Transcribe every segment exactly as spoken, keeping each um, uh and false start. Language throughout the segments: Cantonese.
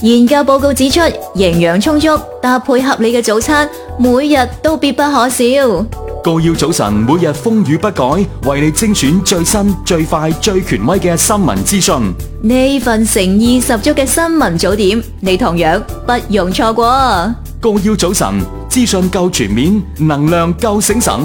研究報告指出，營養充足搭配合理嘅早餐，每日都必不可少。 高腰早晨每日風雨不改，為你精選最新最快最權威嘅新聞資訊。 呢份誠意十足嘅新聞早點，你同樣不容錯過。 高腰早晨，資訊夠全面，能量夠醒神。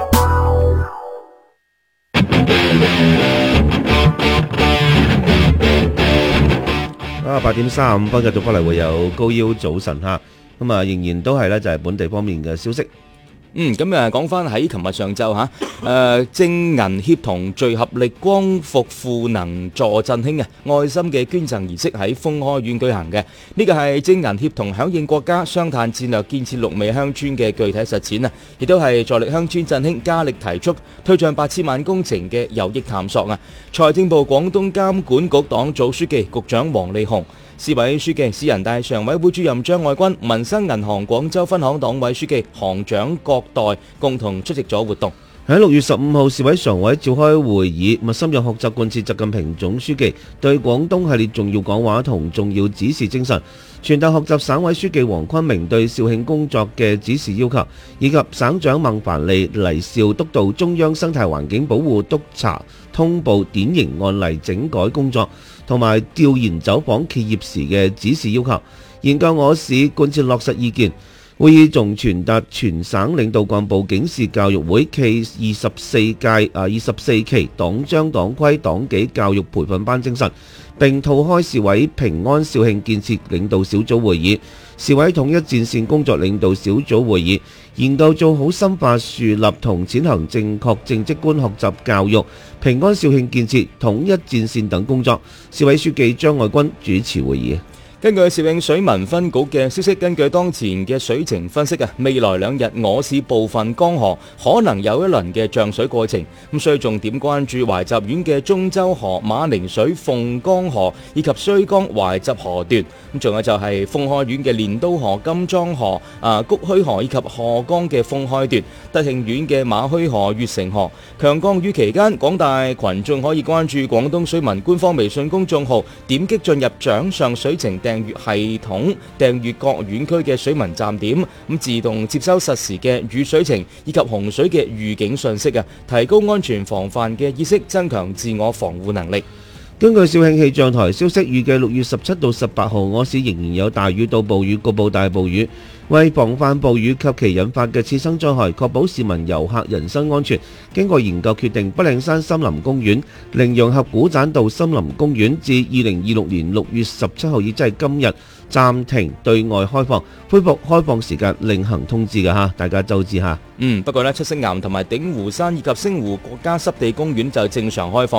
啊，八點三十五分繼續翻嚟會有高腰早晨哈，咁啊仍然都係咧就係本地方面嘅消息。 嗯，咁啊，講翻喺琴日上晝嚇，誒正銀協同聚合力光復賦能助振興嘅愛心嘅捐贈儀式喺豐開苑舉行嘅。呢個係正銀協同響應國家雙碳戰略建設綠美鄉村嘅具體實踐啊，亦都係助力鄉村振興、加力提速、推進八千萬工程嘅有益探索啊。財政部廣東監管局黨組書記、局長黃利雄、市委書記、市人大常委會主任張愛軍、民生銀行廣州分行黨委書記、行長各代共同出席咗活動。 喺六月十五號，市委常委召開會議，密深入學習貫徹習近平總書記對廣東系列重要講話同重要指示精神，傳達學習省委書記黃坤明對肇慶工作嘅指示要求，以及省長孟凡利黎兆督導中央生態環境保護督查通報典型案例整改工作，同埋調研走訪企業時嘅指示要求，研究我市貫徹落實意見。會議仲傳達全省領導幹部警示教育會暨二十四屆啊二十四期黨章黨規黨紀教育培訓班精神，並套開市委平安肇慶建設領導小組會議、市委統一戰線工作領導小組會議，研究做好深化樹立同踐行正確政績觀學習教育、平安肇慶建設統一戰線等工作。市委書記張愛軍主持會議。 根據肇慶水文分局嘅消息，根據當前嘅水情分析啊，未來兩日我市部分江河可能有一輪嘅漲水過程，咁所以重點關注懷集縣嘅中州河、馬寧水、鳳江河以及綏江懷集河段，咁仲有就係鳳開縣嘅鐮刀河、金莊河、啊谷墟河以及河江嘅鳳開段，德慶縣嘅馬墟河、越城河。強降雨期間，廣大群眾可以關注廣東水文官方微信公眾號，點擊進入掌上水情訂閱系統，訂閱各縣區嘅水文站點，咁自動接收實時嘅雨水情以及洪水嘅預警信息啊，提高安全防範嘅意識，增強自我防護能力。 根據肇慶氣象台消息，預計六月十七到十八號，我市仍然有大雨到暴雨，局部大暴雨。為防範暴雨及其引發嘅次生災害，確保市民遊客人身安全，經過研究決定，北嶺山森林公園、羚羊峽古棧道森林公園自二零二六年六月十七號以即係今日暫停對外開放，恢復開放時間另行通知嘅嚇，大家周知嚇。 嗯，不過呢，七星岩同埋鼎湖山以及星湖國家濕地公園就正常開放。